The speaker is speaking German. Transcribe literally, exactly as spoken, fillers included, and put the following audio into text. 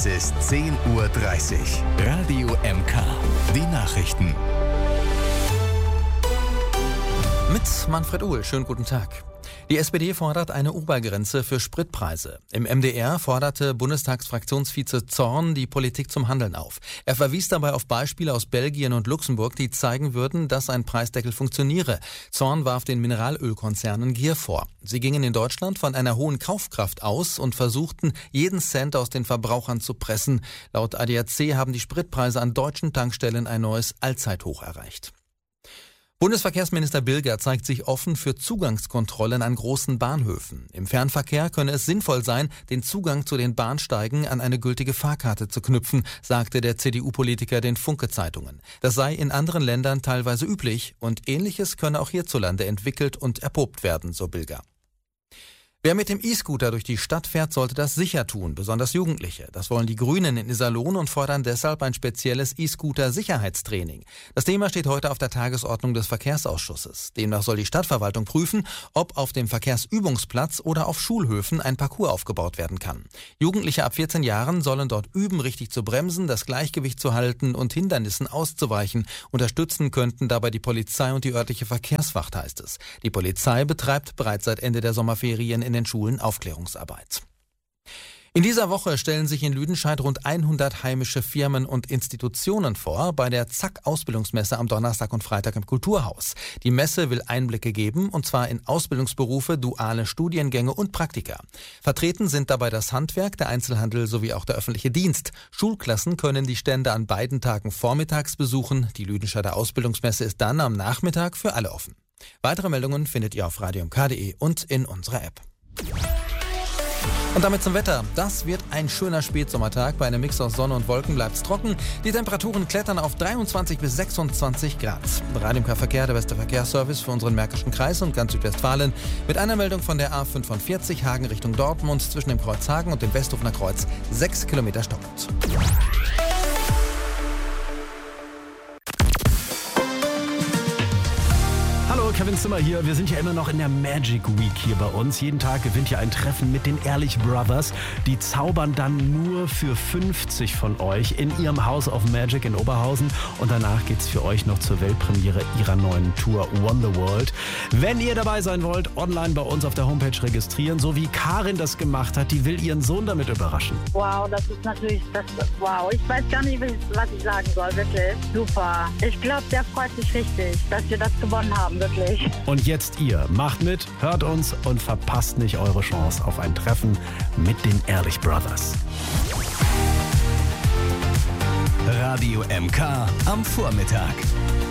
Es ist zehn Uhr dreißig. Radio M K. Die Nachrichten. Mit Manfred Uhl. Schönen guten Tag. Die S P D fordert eine Obergrenze für Spritpreise. Im M D R forderte Bundestagsfraktionsvize Zorn die Politik zum Handeln auf. Er verwies dabei auf Beispiele aus Belgien und Luxemburg, die zeigen würden, dass ein Preisdeckel funktioniere. Zorn warf den Mineralölkonzernen Gier vor. Sie gingen in Deutschland von einer hohen Kaufkraft aus und versuchten, jeden Cent aus den Verbrauchern zu pressen. Laut A D A C haben die Spritpreise an deutschen Tankstellen ein neues Allzeithoch erreicht. Bundesverkehrsminister Bilger zeigt sich offen für Zugangskontrollen an großen Bahnhöfen. Im Fernverkehr könne es sinnvoll sein, den Zugang zu den Bahnsteigen an eine gültige Fahrkarte zu knüpfen, sagte der C D U-Politiker den Funke-Zeitungen. Das sei in anderen Ländern teilweise üblich und Ähnliches könne auch hierzulande entwickelt und erprobt werden, so Bilger. Wer mit dem E-Scooter durch die Stadt fährt, sollte das sicher tun, besonders Jugendliche. Das wollen die Grünen in Iserlohn und fordern deshalb ein spezielles E-Scooter-Sicherheitstraining. Das Thema steht heute auf der Tagesordnung des Verkehrsausschusses. Demnach soll die Stadtverwaltung prüfen, ob auf dem Verkehrsübungsplatz oder auf Schulhöfen ein Parcours aufgebaut werden kann. Jugendliche ab vierzehn Jahren sollen dort üben, richtig zu bremsen, das Gleichgewicht zu halten und Hindernissen auszuweichen. Unterstützen könnten dabei die Polizei und die örtliche Verkehrswacht, heißt es. Die Polizei betreibt bereits seit Ende der Sommerferien in den Schulen Aufklärungsarbeit. In dieser Woche stellen sich in Lüdenscheid rund hundert heimische Firmen und Institutionen vor bei der Zack-Ausbildungsmesse am Donnerstag und Freitag im Kulturhaus. Die Messe will Einblicke geben, und zwar in Ausbildungsberufe, duale Studiengänge und Praktika. Vertreten sind dabei das Handwerk, der Einzelhandel sowie auch der öffentliche Dienst. Schulklassen können die Stände an beiden Tagen vormittags besuchen. Die Lüdenscheider Ausbildungsmesse ist dann am Nachmittag für alle offen. Weitere Meldungen findet ihr auf radio m k punkt d e und in unserer App. Und damit zum Wetter. Das wird ein schöner Spätsommertag. Bei einem Mix aus Sonne und Wolken bleibt es trocken. Die Temperaturen klettern auf dreiundzwanzig bis sechsundzwanzig Grad. Radio M K Verkehr, der beste Verkehrsservice für unseren Märkischen Kreis und ganz Südwestfalen. Mit einer Meldung von der A fünfundvierzig Hagen Richtung Dortmund zwischen dem Kreuz Hagen und dem Westhofener Kreuz. Sechs Kilometer stockend. Hallo, Kevin Zimmer hier. Wir sind ja immer noch in der Magic Week hier bei uns. Jeden Tag gewinnt ihr ein Treffen mit den Ehrlich Brothers. Die zaubern dann nur für fünfzig von euch in ihrem House of Magic in Oberhausen. Und danach geht's für euch noch zur Weltpremiere ihrer neuen Tour Wonder World. Wenn ihr dabei sein wollt, online bei uns auf der Homepage registrieren. So wie Karin das gemacht hat, die will ihren Sohn damit überraschen. Wow, das ist natürlich, das, wow. Ich weiß gar nicht, was ich sagen soll, wirklich. Super. Ich glaube, der freut sich richtig, dass wir das gewonnen haben. Wirklich. Und jetzt ihr, macht mit, hört uns und verpasst nicht eure Chance auf ein Treffen mit den Ehrlich Brothers. Radio M K am Vormittag.